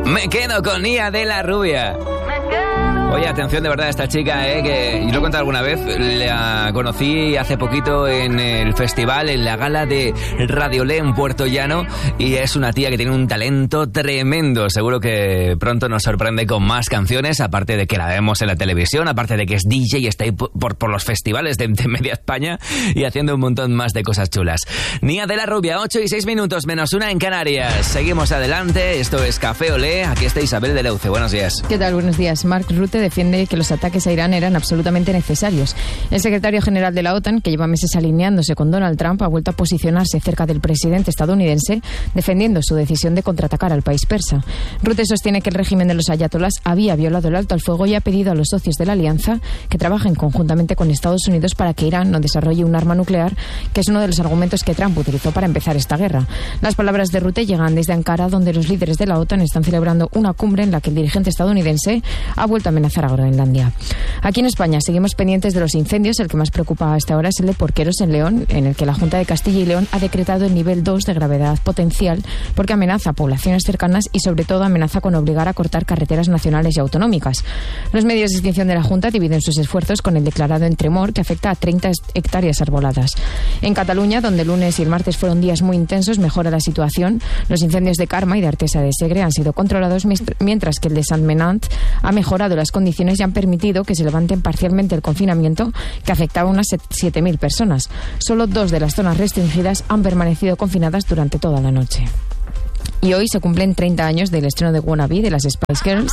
Me quedo con Nia de la Rubia. Oye, atención de verdad a esta chica, que yo lo he contado alguna vez, la conocí hace poquito en el festival, en la gala de Radiolé en Puerto Llano, y es una tía que tiene un talento tremendo. Seguro que pronto nos sorprende con más canciones, aparte de que la vemos en la televisión, aparte de que es DJ y está ahí por los festivales de media España y haciendo un montón más de cosas chulas. Nia de la Rubia, 8:06 menos 1 en Canarias. Seguimos adelante, esto es Café Olé, aquí está Isabel de Leuce. Buenos días. ¿Qué tal? Buenos días. Mark Rutte defiende que los ataques a Irán eran absolutamente necesarios. El secretario general de la OTAN, que lleva meses alineándose con Donald Trump, ha vuelto a posicionarse cerca del presidente estadounidense, defendiendo su decisión de contraatacar al país persa. Rutte sostiene que el régimen de los ayatolás había violado el alto al fuego y ha pedido a los socios de la alianza que trabajen conjuntamente con Estados Unidos para que Irán no desarrolle un arma nuclear, que es uno de los argumentos que Trump utilizó para empezar esta guerra. Las palabras de Rutte llegan desde Ankara, donde los líderes de la OTAN están celebrando una cumbre en la que el dirigente estadounidense ha vuelto a amenazar a Groenlandia. Aquí en España seguimos pendientes de los incendios. El que más preocupa hasta ahora es el de Porqueros en León, en el que la Junta de Castilla y León ha decretado el nivel 2 de gravedad potencial porque amenaza a poblaciones cercanas y sobre todo amenaza con obligar a cortar carreteras nacionales y autonómicas. Los medios de extinción de la Junta dividen sus esfuerzos con el declarado en Tremor, que afecta a 30 hectáreas arboladas. En Cataluña, donde el lunes y el martes fueron días muy intensos, mejora la situación. Los incendios de Carme y de Artesa de Segre han sido controlados, mientras que el de Sentmenat ha mejorado las condiciones y han permitido que se levanten parcialmente el confinamiento que afectaba a unas 7.000 personas. Solo 2 de las zonas restringidas han permanecido confinadas durante toda la noche. Y hoy se cumplen 30 años del estreno de Wannabe de las Spice Girls.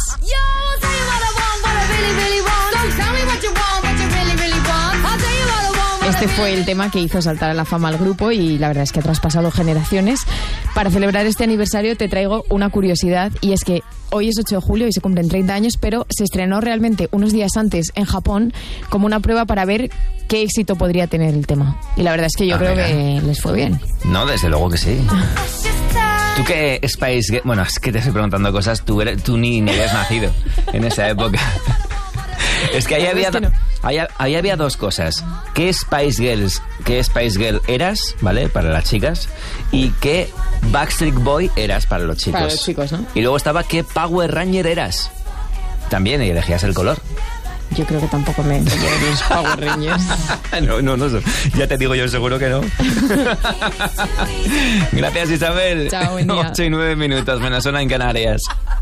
Este fue el tema que hizo saltar a la fama al grupo y la verdad es que ha traspasado generaciones. Para celebrar este aniversario te traigo una curiosidad, y es que hoy es 8 de julio y se cumplen 30 años, pero se estrenó realmente unos días antes en Japón como una prueba para ver qué éxito podría tener el tema. Y la verdad es que yo creo que les fue bien. No, desde luego que sí. Tú que Spice... Bueno, es que te estoy preguntando cosas, tú ni habías nacido en esa época. Es que ahí había dos cosas. ¿Qué Spice Girl eras, ¿vale? Para las chicas. Y qué Backstreet Boy eras para los chicos. Para los chicos, ¿no? Y luego estaba qué Power Ranger eras. También, y elegías el color. Yo creo que tampoco me entendía los Power Rangers. No, ya te digo yo, seguro que no. Gracias, Isabel. Chao, buen día. 8:09 menos 1 en Canarias.